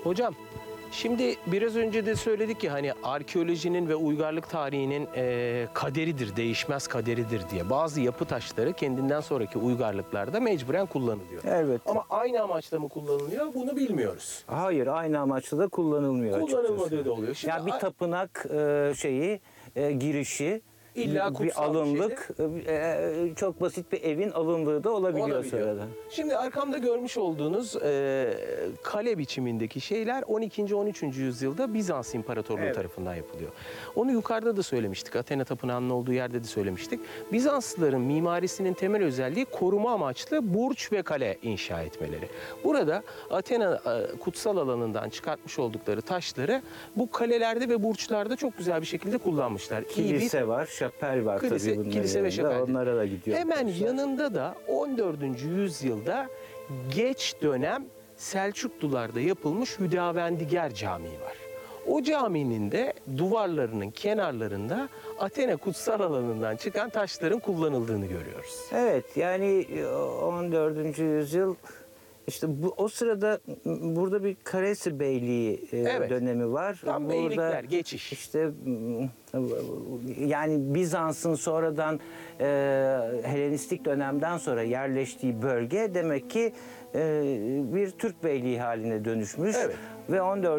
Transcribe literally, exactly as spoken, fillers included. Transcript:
Hocam, şimdi biraz önce de söyledik ki hani arkeolojinin ve uygarlık tarihinin e, kaderidir, değişmez kaderidir diye. Bazı yapı taşları kendinden sonraki uygarlıklarda mecburen kullanılıyor. Evet. Ama aynı amaçla mı kullanılıyor bunu bilmiyoruz. Hayır, aynı amaçla da kullanılmıyor Kullanılmadığı açıkçası. da oluyor. Şimdi Yani bir a- tapınak e, şeyi, e, girişi, İlla bir kutsal bir alınlık, e, e, çok basit bir evin alındığı da olabiliyor, Olabiliyor. sonradan. Şimdi arkamda görmüş olduğunuz e, kale biçimindeki şeyler on ikinci on üçüncü yüzyılda Bizans İmparatorluğu Evet. tarafından yapılıyor. Onu yukarıda da söylemiştik. Athena Tapınağı'nın olduğu yerde de söylemiştik. Bizanslıların mimarisinin temel özelliği koruma amaçlı burç ve kale inşa etmeleri. Burada Athena e, kutsal alanından çıkartmış oldukları taşları bu kalelerde ve burçlarda çok güzel bir şekilde kullanmışlar. İyi bir- Kilise var, şapel var Kilise- tabii bunların kilise ve yanında. şapel. Onlara da gidiyor. Hemen arkadaşlar. yanında da on dördüncü yüzyılda geç dönem Selçuklularda yapılmış Hüdavendigar Camii var. O caminin de duvarlarının kenarlarında Athena kutsal alanından çıkan taşların kullanıldığını görüyoruz. Evet, yani on dördüncü yüzyıl işte bu o sırada burada bir Karesi Beyliği e, Evet. dönemi var. Tam Burada beylikler, geçiş. İşte yani Bizans'ın sonradan e, Helenistik dönemden sonra yerleştiği bölge demek ki e, bir Türk beyliği haline dönüşmüş Evet. ve on dördüncü